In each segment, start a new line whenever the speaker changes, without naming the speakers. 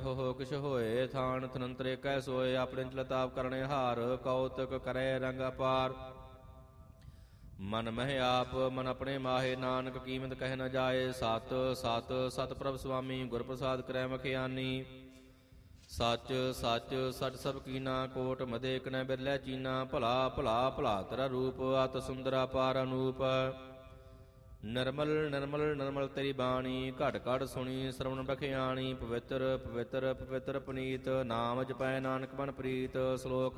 ਹੋ ਕਿਛ ਹੋਏ ਥਾਨ ਤਨੰਤਰੇ ਕੈ ਸੋਏ ਆਪਣੇ ਚਲਤਾਪ ਕਰਨੇ ਹਾਰ ਕੌਤਕ ਕਰੈ ਰੰਗ ਅਪਾਰ ਮਨ ਮਹਿ ਆਪ ਮਨ ਆਪਣੇ ਮਾਹੇ ਨਾਨਕ ਕੀਮਤ ਕਹਿ ਨ ਜਾਏ ਸਤ ਸਤ ਸਤ ਪ੍ਰਭ ਸੁਆਮੀ ਗੁਰ ਪ੍ਰਸਾਦ ਕਰੈ ਮਖਿਆਨੀ ਸੱਚ ਸੱਚ ਸਚ ਸਭ ਕੀਨਾ ਕੋਟ ਮਦੇ ਕਨੈ ਬਿਰਲੇ ਚੀਨਾ ਭਲਾ ਭਲਾ ਭਲਾ ਤੇਰਾ ਰੂਪ ਅਤ ਸੁੰਦਰ ਅਪਾਰ ਅਨੂਪ ਨਿਰਮਲ ਨਿਰਮਲ ਨਿਰਮਲ ਤੇਰੀ ਬਾਣੀ ਘਟ ਘਟ ਸੁਣੀ ਸਰਵਣ ਬਖਿਆਣੀ ਪਵਿੱਤਰ ਪਵਿੱਤਰ ਪਵਿੱਤਰ ਪੁਨੀਤ ਨਾਮ ਜਪੈ ਨਾਨਕ ਮਨ ਪ੍ਰੀਤ ਸ਼ਲੋਕ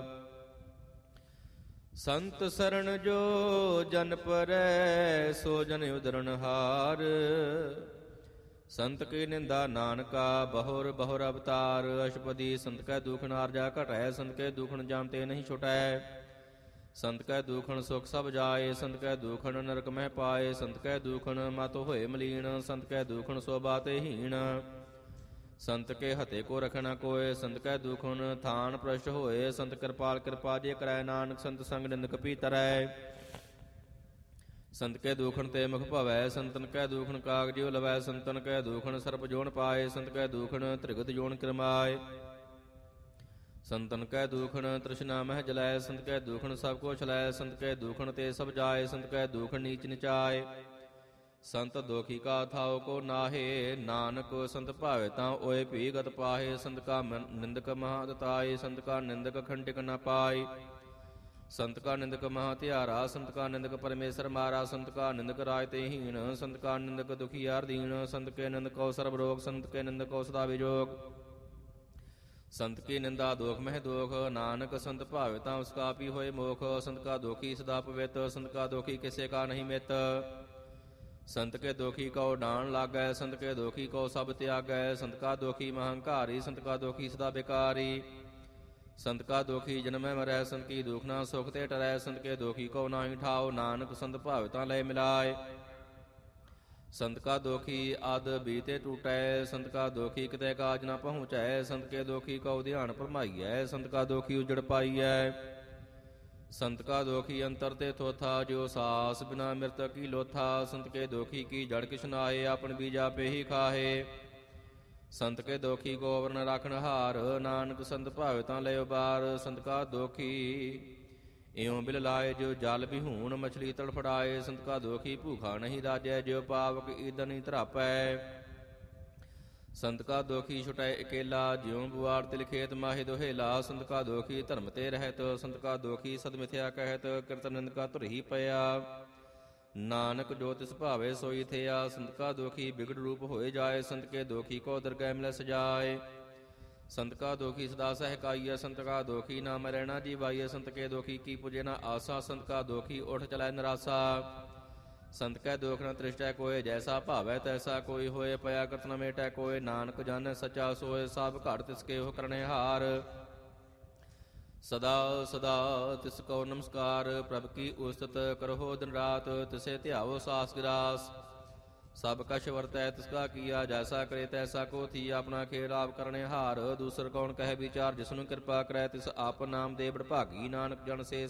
ਸੰਤ ਸਰਣ ਜੋ ਜਨ ਪਰੈ ਸੋ ਜਨ ਉਦਰਣ ਹਾਰ ਸੰਤ ਕੀ ਨਿੰਦਾ ਨਾਨਕਾ ਬਹੁਰ ਬਹੁਰ ਅਵਤਾਰ ਅਸ਼ਪਦੀ ਸੰਤ ਕੈ ਦੂਖਣ ਆਰਜਾ ਘਟੈ ਸੰਤ ਕੇ ਦੂਖਣ ਜਾਮ ਤੇ ਨਹੀਂ ਛੁਟੈ ਸੰਤ ਕੈ ਦੂਖਣ ਸੁਖ ਸਭ ਜਾਏ ਸੰਤ ਕੈ ਦੂਖਣ ਨਰਕ ਮਹਿ ਪਾਏ ਸੰਤ ਕੈ ਦੂਖਣ ਮਤ ਹੋਏ ਮਲੀਨ ਸੰਤ ਕੈ ਦੂਖਣ ਸੋਭਾ ਤੇ ਹੀਣ ਸੰਤ ਕੇ ਹਤੇ ਕੋ ਰਖਣਾ ਕੋਏ ਸੰਤ ਕੈ ਦੂਖਣ ਥਾਨ ਪ੍ਰਸ਼ਟ ਹੋਏ ਸੰਤ ਕਿਰਪਾਲ ਕਿਰਪਾ ਜੇ ਕਰੈ ਨਾਨਕ ਸੰਤ ਸੰਗ ਨਿੰਦਕ ਪੀ ਤਰੈ ਸੰਤ ਕੈ ਦੂਖਣ ਤੇ ਮੁਖ ਭਵੈ ਸੰਤਨ ਕੈ ਦੂਖਣ ਕਾਗ ਜਿਉ ਲਵੈ ਸੰਤਨ ਕੈ ਦੂਖਣ ਸਰਪ ਜੋਨ ਪਾਏ ਸੰਤ ਕੈ ਦੂਖਣ ਤ੍ਰਿਗਤ ਜੋਨ ਕਰਮਾਏ ਸੰਤਨ ਕੈ ਦੂਖਣ ਤ੍ਰਿਸ਼ਨਾ ਮਹਿ ਜਲੈ ਸੰਤ ਕੈ ਦੂਖਣ ਸਭ ਕੋ ਛਲੈ ਸੰਤ ਕੈ ਦੂਖਣ ਤੇ ਸਭ ਜਾਏ ਸੰਤ ਕੈ ਦੂਖਣ ਨੀਚ ਨਿਚਾਏ ਸੰਤ ਦੋਖੀ ਕਾ ਥਾਉ ਕੋ ਨਾਹੇ ਨਾਨਕ ਸੰਤ ਭਾਵੇ ਤਾਂ ਓਏ ਭੀਗਤ ਪਾਹੇ ਸੰਤ ਕਾ ਨਿੰਦਕ ਮਹਾਦਤਾਏ ਸੰਤ ਕਾ ਨਿੰਦਕ ਖੰਡਿਕ ਨ ਪਾਏ ਸੰਤ ਕਾ ਨਿੰਦਕ ਮਹਾ ਧਿਆਰਾ ਸੰਤ ਕਾ ਨਿੰਦਕ ਪਰਮੇਸ਼ਰ ਮਾਰਾ ਸੰਤ ਕਾ ਨਿੰਦਕ ਰਾਜ ਤੇ ਹੀਣ ਸੰਤ ਕਾ ਨਿੰਦਕ ਦੁਖੀਆਰ ਦੀਨ ਸੰਤ ਕੇ ਨਿੰਦਕੋ ਸਰਬ ਰੋਗ ਸੰਤ ਕੇ ਨਿੰਦਕੋ ਸਦਾ ਵਿਜੋਗ ਸੰਤ ਕੀ ਨਿੰਦਾ ਦੋਖ ਮਹਿ ਦੋਖ ਨਾਨਕ ਸੰਤ ਭਾਵੇ ਤਾਂ ਉਸ ਕਾ ਆਪੀ ਹੋਏ ਮੋਖ ਸੰਤ ਕਾ ਦੋਖੀ ਸਦਾ ਪਵਿੱਤ ਸੰਤ ਕਾ ਦੋਖੀ ਕਿਸੇ ਕਾ ਨਹੀਂ ਮਿਤ ਸੰਤ ਕੇ ਦੋਖੀ ਕਉ ਡਾਣ ਲਾਗੈ ਸੰਤ ਕੇ ਦੋਖੀ ਕਉ ਸਭ ਤਿਆਗੈ ਸੰਤ ਕਾ ਦੋਖੀ ਮਹੰਕਾਰੀ ਸੰਤ ਕਾ ਦੋਖੀ ਸਦਾ ਬੇਕਾਰੀ ਸੰਤ ਕਾ ਦੋਖੀ ਜਨਮੈ ਮਰੈ ਸੰਤ ਕੀ ਦੁਖ ਨਾ ਸੁਖ ਤੇ ਟਰੈ ਸੰਤ ਕੇ ਦੋਖੀ ਕਉ ਨਾਹੀ ਠਾਉ ਨਾਨਕ ਸੰਤ ਭਾਵੇ ਤਾਂ ਲੈ ਮਿਲਾਏ ਸੰਤ ਕਾ ਦੋਖੀ ਆਦ ਬੀਤੇ ਟੂਟੈ ਸੰਤ ਕਾ ਦੋਖੀ ਕਿਤੇ ਕਾਜ ਨਾ ਪਹੁੰਚੈ ਸੰਤ ਕੇ ਦੋਖੀ ਕਉ ਧਿਆਨ ਭਰਮਾਈਐ ਸੰਤ ਕਾ ਦੋਖੀ ਉਜੜ ਪਾਈਐ ਸੰਤ ਕਾ ਦੋਖੀ ਅੰਤਰ ਤੇ ਥੋਥਾ ਜੋ ਸਾਸ ਬਿਨਾ ਮਿਰਤ ਕੀ ਲੋਥਾ ਸੰਤ ਕੇ ਦੋਖੀ ਕੀ ਜੜ ਕਿਛ ਨਾਏ ਆਪਨ ਬੀਜਾ ਪੇ ਹੀ ਖਾਹੇ ਸੰਤ ਕੇ ਦੋਖੀ ਗੋਵਰਨ ਰਾਖਣ ਹਾਰ ਨਾਨਕ ਸੰਤ ਭਾਵੇ ਤਾਂ ਲੈ ਉਬਾਰ ਸੰਤ ਕਾ ਦੋਖੀ ਇਉਂ ਬਿਲ ਲਾਏ ਜੋ ਜਲ ਵਿਹੂਣ ਮਛਲੀ ਤੜਫੜਾਏ ਸੰਤ ਕਾ ਦੋਖੀ ਭੂਖਾ ਨਹੀਂ ਰਾਜੈ ਜੋ ਪਾਵਕ ਈਦਨ ਹੀ ਧਰਾਪੈ ਸੰਤ ਕਾ ਦੋਖੀ ਛੁਟੈ ਇਕੇਲਾ ਜਿਉ ਬੁਆਰ ਤਿਲ ਖੇਤ ਮਾਹੇ ਦੋਹੇਲਾ ਸੰਤ ਕਾ ਦੋਖੀ ਧਰਮ ਤੇ ਰਹਿਤ ਸੰਤ ਕਾ ਦੋਖੀ ਸਦ ਮਿਥਿਆ ਕਹਿਤ ਕਿਰਤ ਨਿੰਦ ਕਾ ਧੁਰਹੀ ਪਿਆ ਨਾਨਕ ਜੋ ਤਿਸ ਭਾਵੇ ਸੋਈ ਥਿਆ ਸੰਤ ਕਾ ਦੋਖੀ ਬਿਗੜ ਰੂਪ ਹੋਏ ਜਾਏ ਸੰਤ ਕੇ ਦੋਖੀ ਕੋ ਦਰਗਹਿ ਮਿਲੈ ਸਜਾਏ ਸੰਤ ਕਾ ਦੋਖੀ ਸਦਾ ਸਹਿਕਾਈਐ ਸੰਤ ਕਾ ਦੋਖੀ ਨਾਮ ਰਹਿਣਾ ਜੀਵਾਈਐ ਸੰਤ ਕੇ ਦੋਖੀ ਕੀ ਪੁਜੇ ਨਾ ਆਸਾ ਸੰਤ ਕਾ ਦੋਖੀ ਉਠ ਚਲੈ ਨਿਰਾਸਾ ਸੰਤ ਕੈ ਦੋਖ ਨ ਤ੍ਰਿਸ਼ਟੈ ਕੋਏ ਜੈਸਾ ਭਾਵੈ ਤੈਸਾ ਕੋਈ ਹੋਏ ਪਿਆ ਕਰਤ ਨ ਮੇਟੈ ਕੋਏ ਨਾਨਕ ਜਾਣੈ ਸੱਚਾ ਸੋਏ ਸਭ ਘੜ ਤਿਸ ਕੇ ਉਹ ਕਰਨੇ ਹਾਰ ਸਦਾ ਸਦਾ ਤਿਸ ਕੋ ਨਮਸਕਾਰ ਪ੍ਰਭ ਕੀ ਉਸਤਤ ਕਰਹੁ ਦਿਨ ਰਾਤ ਤਿਸੇ ਧਿਆਵੋ ਸਾਸ ਗਿਰਾਸ ਸਭ ਕਛ ਵਰਤੈ ਤਿਸ ਕਾ ਕੀਆ ਜੈਸਾ ਕਰੇ ਤੈਸਾ ਕੋ ਥੀ ਆਪਣਾ ਖੇਲ ਆਪ ਕਰਨੇ ਹਾਰ ਦੂਸਰ ਕੌਣ ਕਹਿ ਵਿਚਾਰ ਜਿਸਨੂੰ ਕਿਰਪਾ ਕਰੈ ਤਿਸ ਆਪ ਨਾਮ ਦੇ ਬੜਭਾਗੀ ਨਾਨਕ ਜਨ ਸੇ